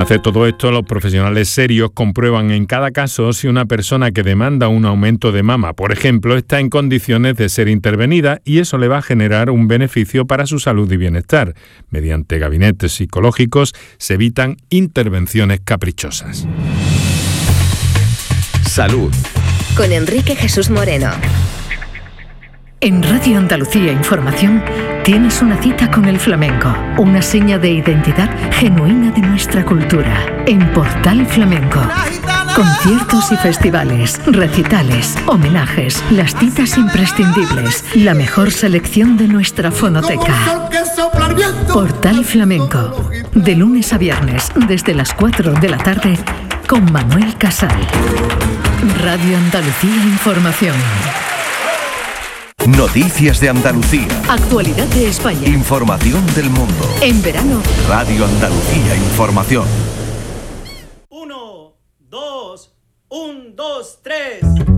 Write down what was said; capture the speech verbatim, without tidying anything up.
hacer todo esto, los profesionales serios comprueban en cada caso si una persona que demanda un aumento de mama, por ejemplo, está en condiciones de ser intervenida, y eso le va a generar un beneficio para su salud y bienestar. Mediante gabinetes psicológicos se evitan intervenciones caprichosas. Salud. Con Enrique Jesús Moreno. En Radio Andalucía Información tienes una cita con el flamenco, una seña de identidad genuina de nuestra cultura. En Portal Flamenco, conciertos y festivales, recitales, homenajes, las citas imprescindibles, la mejor selección de nuestra fonoteca. Portal Flamenco, de lunes a viernes desde las cuatro de la tarde con Manuel Casal. Radio Andalucía Información. Noticias de Andalucía. Actualidad de España. Información del mundo. En verano. Radio Andalucía Información. Uno, dos, un, dos, tres.